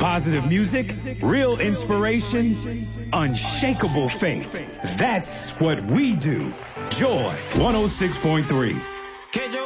Positive music, real inspiration, unshakable faith. That's what we do. Joy 106.3.